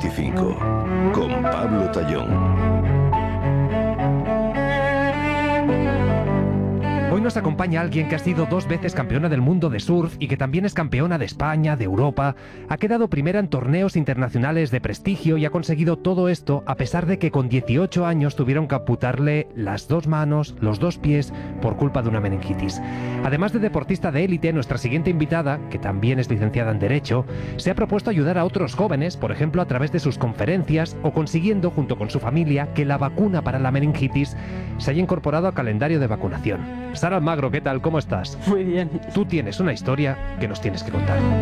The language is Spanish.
25 con Pablo Tallón. Hoy nos acompaña alguien que ha sido 2 veces campeona del mundo de surf y que también es campeona de España, de Europa. Ha quedado primera en torneos internacionales de prestigio y ha conseguido todo esto a pesar de que con 18 años tuvieron que amputarle las 2 manos, los 2 pies por culpa de una meningitis. Además de deportista de élite, nuestra siguiente invitada, que también es licenciada en Derecho, se ha propuesto ayudar a otros jóvenes, por ejemplo a través de sus conferencias o consiguiendo, junto con su familia, que la vacuna para la meningitis se haya incorporado al calendario de vacunación. Sara Almagro, ¿qué tal? ¿Cómo estás? Muy bien. Tú tienes una historia que nos tienes que contar.